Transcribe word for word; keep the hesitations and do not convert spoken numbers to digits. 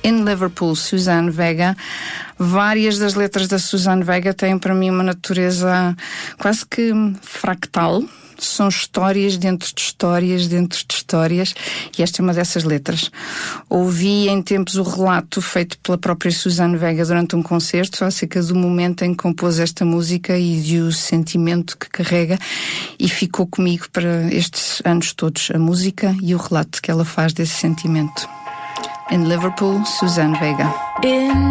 In Liverpool, Suzanne Vega. Várias das letras da Suzanne Vega têm para mim uma natureza quase que fractal. São histórias dentro de histórias, dentro de histórias, e esta é uma dessas letras. Ouvi em tempos o relato feito pela própria Suzanne Vega durante um concerto, acerca do momento em que compôs esta música e do sentimento que carrega, e ficou comigo para estes anos todos, a música e o relato que ela faz desse sentimento. In Liverpool, Suzanne Vega. In